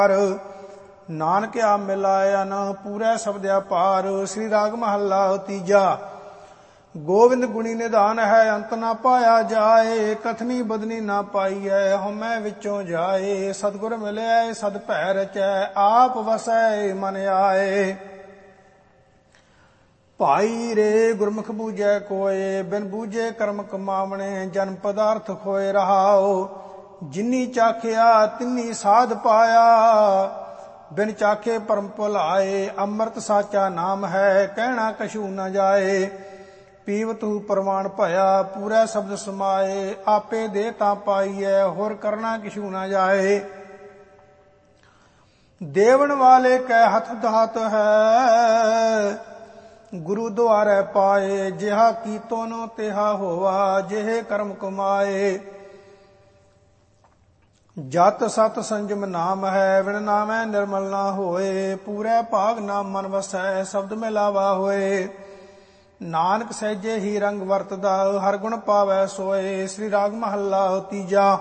ਨਾਨਕ ਆ ਮਿਲਾਇਆ ਨਾ ਪੂਰੇ ਸ਼ਬਦਿਆ ਪਾਰ। ਸ੍ਰੀ ਰਾਗ ਮਹੱਲਾ ਤੀਜਾ। ਗੋਬਿੰਦ ਗੁਣੀ ਨਿਧਾਨ ਹੈ ਅੰਤ ਨਾ ਪਾਇਆ ਜਾਏ। ਕਥਨੀ ਬਦਨੀ ਨਾ ਪਾਈਐ ਹਉਮੈ ਵਿੱਚੋਂ ਜਾਏ। ਸਤਿਗੁਰ ਮਿਲਿਆ ਸਦ ਭੈ ਰਚੈ ਆਪ ਵਸੈ ਮਨ ਆਏ। ਭਾਈ ਰੇ ਗੁਰਮੁਖ ਬੂਝੈ ਕੋਏ ਬਿਨ ਬੂਝੇ ਕਰਮ ਕਮਾਵਣੇ। ਜਨਮ ਪਦਾਰਥ ਖੋਏ ਰਹਾਓ ਜਿਨੀ ਚਾਖਿਆ ਤਿਨੀ ਸਾਧ ਪਾਇਆ। ਬਿਨ ਚਾਖੇ ਪਰਮ ਭੁਲਾਏ ਅੰਮ੍ਰਿਤ ਸਾਚਾ ਨਾਮ ਹੈ ਕਹਿਣਾ ਕਛੂ ਨ ਜਾਏ। ਪੀਵਤੂ ਪ੍ਰਮਾਣ ਭਇਆ ਪੂਰਾ ਸ਼ਬਦ ਸਮਾਏ। ਆਪੇ ਦੇ ਤਾਂ ਪਾਈਐ ਹੋਰ ਕਰਨਾ ਕਿਛੂ ਨ ਜਾਏ। ਦੇਵਨ ਵਾਲੇ ਕੈ ਹੱਥ ਧਾਤ ਹੈ ਗੁਰੂ ਦੁਆਰੇ ਪਾਏ। ਜਿਹਾ ਕੀਤੋ ਨ ਤਿਹਾ ਹੋਵਾ ਜਿਹੇ ਕਰਮ ਕਮਾਏ। ਜਤ ਸਤ ਸੰਜਮ ਨਾਮ ਹੈ ਵਿਣ ਨਾਮੈ ਨਿਰਮਲ ਨਾ ਹੋਏ। ਪੂਰੇ ਭਾਗ ਨਾਮ ਮਨ ਵਸੈ ਸ਼ਬਦ ਮਿਲਾਵਾ ਹੋਏ। ਨਾਨਕ ਸਹਿਜੇ ਹੀ ਰੰਗ ਵਰਤਦਾ ਹਰ ਗੁਣ ਪਾਵੈ ਸੋਏ। ਸ੍ਰੀ ਰਾਗ ਮਹੱਲਾ ਤੀਜਾ।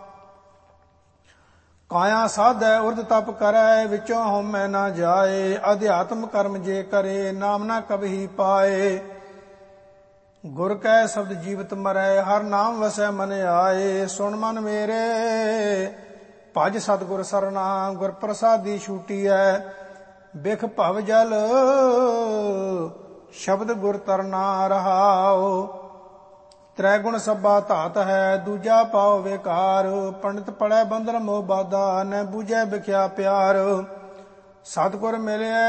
ਕਾਇਆ ਸਾਧੈ ਉਰਧ ਤਪ ਕਰੈ ਵਿੱਚੋਂ ਹਉਮੈ ਨਾ ਜਾਏ। ਅਧਿਆਤਮ ਕਰਮ ਜੇ ਕਰੇ ਨਾਮ ਨਾ ਕਬਹੀ ਪਾਏ। ਗੁਰ ਕੈ ਸ਼ਬਦ ਜੀਵਤ ਮਰੈ ਹਰ ਨਾਮ ਵਸੈ ਮਨ ਆਏ। ਸੁਣ ਮਨ ਮੇਰੇ ਭਜ ਸਤਿਗੁਰ ਸਰਨਾ ਗੁਰ ਪ੍ਰਸਾਦੀ ਛੂਟੀਐ। ਬਿਖ ਭਵ ਜਲ ਸ਼ਬਦ ਗੁਰ ਤਰਨਾ ਰਹਾਓ। ਤ੍ਰੈ ਗੁਣ ਸਭਾ ਧਾਤ ਹੈ ਦੂਜਾ ਪਾਉ ਵੇਕਾਰ। ਪੰਡਿਤ ਪੜੈ ਬੰਧਨ ਮੋਹ ਬਾਧਾ ਨ ਬੂਝੈ ਬਿਖਿਆ ਪਿਆਰ। ਸਤਿਗੁਰ ਮਿਲਿਆ